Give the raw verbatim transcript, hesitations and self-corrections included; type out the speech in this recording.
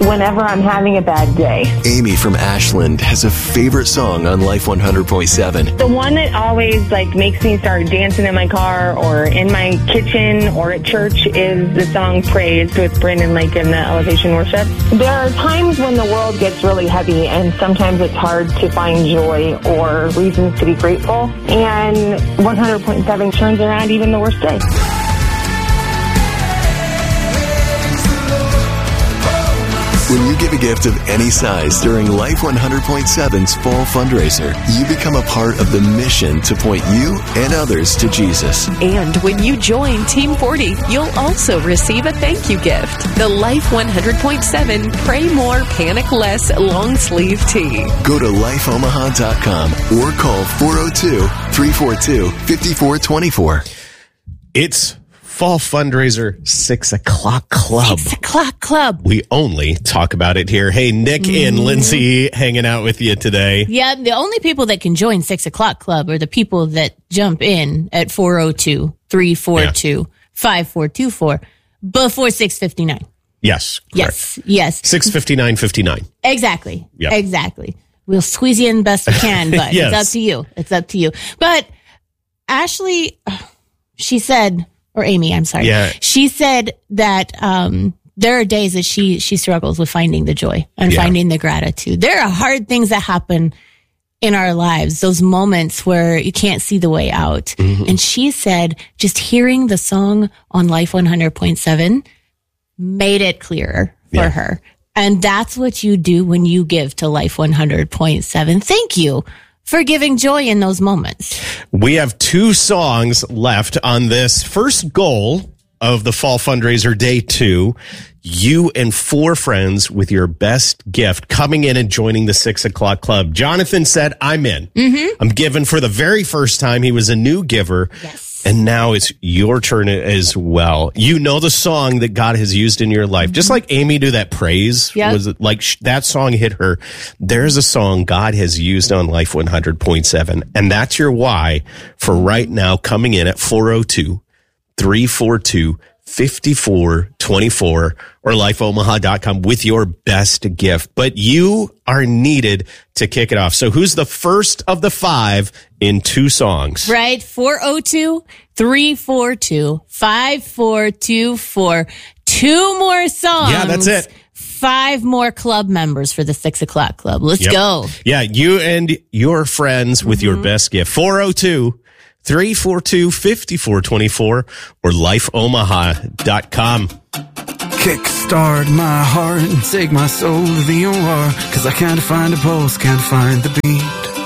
whenever I'm having a bad day. Amy from Ashland has a favorite song on Life one hundred point seven. The one that always like makes me start dancing in my car or in my kitchen or at church is the song Praise with Brandon Lake and the Elevation Worship. There are times when the world gets really heavy and sometimes it's hard to find joy or reasons to be grateful. And one hundred point seven turns around even the worst day. When you give a gift of any size during Life one hundred point seven's Fall Fundraiser, you become a part of the mission to point you and others to Jesus. And when you join Team forty, you'll also receive a thank you gift. The Life one hundred point seven Pray More, Panic Less long sleeve tee. Go to life omaha dot com or call four oh two, three four two, five four two four. It's Fall Fundraiser six o'clock Club. Six o'clock Club. We only talk about it here. Hey, Nick mm. and Lindsay hanging out with you today. Yeah, the only people that can join six o'clock Club are the people that jump in at four oh two, three four two, five four two four before six fifty-nine. Yes. Correct. Yes. Yes. six fifty-nine fifty-nine. Exactly. Yep. Exactly. We'll squeeze you in best we can, but yes. It's up to you. It's up to you. But Ashley, she said... Or Amy, I'm sorry. Yeah. She said that um, there are days that she she struggles with finding the joy and yeah. finding the gratitude. There are hard things that happen in our lives, those moments where you can't see the way out. Mm-hmm. And she said just hearing the song on Life one hundred point seven made it clearer for yeah. her. And that's what you do when you give to Life one hundred point seven. Thank you for giving joy in those moments. We have two songs left on this first goal of the Fall Fundraiser Day two. You and four friends with your best gift coming in and joining the six o'clock Club. Jonathan said, I'm in. Mm-hmm. I'm giving for the very first time. He was a new giver. Yes. And now it's your turn as well. You know the song that God has used in your life. Mm-hmm. Just like Amy do that praise. Yep. Was it like sh- that song hit her? There's a song God has used on Life one hundred point seven. And that's your why for right now coming in at four oh two, three four two, five four two four or life omaha dot com with your best gift. But you are needed to kick it off. So who's the first of the five in two songs? Right. four oh two, three four two, five four two four. Two more songs. Yeah, that's it. Five more club members for the six o'clock Club. Let's yep. go. Yeah, you and your friends with mm-hmm. your best gift. four oh two, three four two, five four two four or life omaha dot com. Kickstart my heart and take my soul to the O R, 'cause I can't find a pulse, can't find the beat.